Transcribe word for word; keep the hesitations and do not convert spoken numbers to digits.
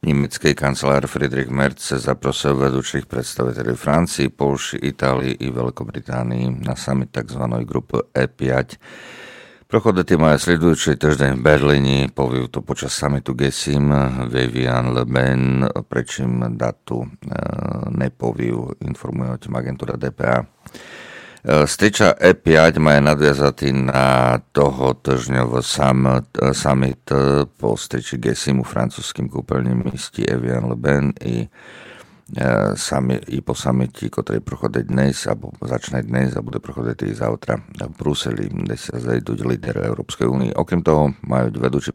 Německý kancelár Friedrich Merz zaprosil vedúcich predstaviteľov Francii, Polši, Itálii i Veľkobritánii na summit tzv. Grupy E päť. Prochodety majú sledujúci týždeň v Berlíni, povijú to počas summitu G sedem Viviane Le Pen, prečím datu e, nepovijú, informuje o tým agentúra D P A. Striča E päť má nadviazatý na toho týždňový summit po striči G sedem u francúzským kúpeľným místi Viviane Le Pen i Sami, i po samiti, ktorý prochodí dnes, alebo začne dnes a bude prochodiť i zautra v Bruseli, kde sa zajdú líderi Európskej únie. Okrem toho majú vedúci